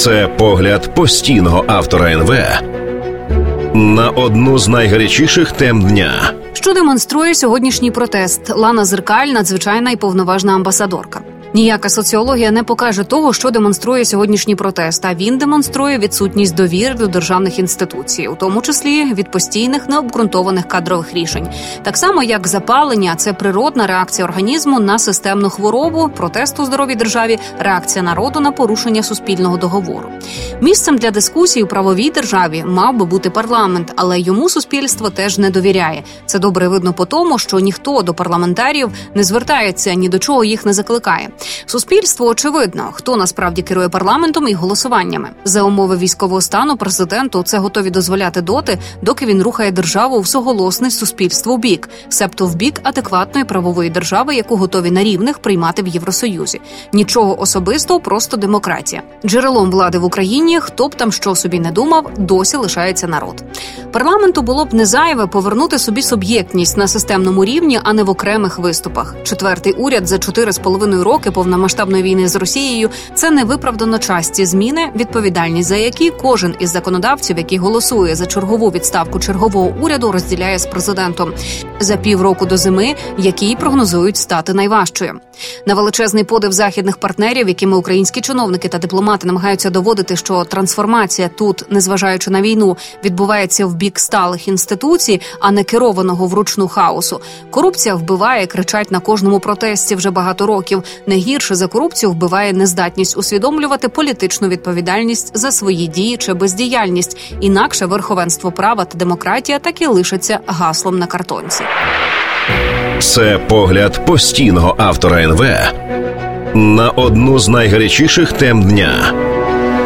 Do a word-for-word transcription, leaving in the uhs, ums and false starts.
Це погляд постійного автора ен ве на одну з найгарячіших тем дня. Що демонструє сьогоднішній протест? Лана Зеркаль – надзвичайна і повноважна амбасадорка. Ніяка соціологія не покаже того, що демонструє сьогоднішній протест, а він демонструє відсутність довіри до державних інституцій, у тому числі від постійних необґрунтованих кадрових рішень. Так само, як запалення – це природна реакція організму на системну хворобу, протест у здоровій державі – реакція народу на порушення суспільного договору. Місцем для дискусій у правовій державі мав би бути парламент, але йому суспільство теж не довіряє. Це добре видно по тому, що ніхто до парламентарів не звертається, ні до чого їх не закликає. Суспільство очевидно, хто насправді керує парламентом і голосуваннями. За умови військового стану президенту це готові дозволяти доти, доки він рухає державу в суголосний суспільство бік, себто в бік адекватної правової держави, яку готові на рівних приймати в Євросоюзі. Нічого особистого, просто демократія. Джерелом влади в Україні, хто б там що собі не думав, досі лишається народ. Парламенту було б не зайве повернути собі суб'єктність на системному рівні, а не в окремих виступах. Четвертий уряд за чотири з половиною роки повномасштабної війни з Росією – це невиправдано часті зміни, відповідальність за які кожен із законодавців, який голосує за чергову відставку чергового уряду, розділяє з президентом. За півроку до зими, який прогнозують стати найважчою. На величезний подив західних партнерів, якими українські чиновники та дипломати намагаються доводити, що трансформація тут, незважаючи на війну, відбувається в бік сталих інституцій, а не керованого вручну хаосу. Корупція вбиває, кричать на кожному протесті вже багато років. Не гірше за корупцію вбиває нездатність усвідомлювати політичну відповідальність за свої дії чи бездіяльність. Інакше верховенство права та демократія так і лишаться гаслом на картонці. Це погляд постійного автора ен ве на одну з найгарячіших тем дня.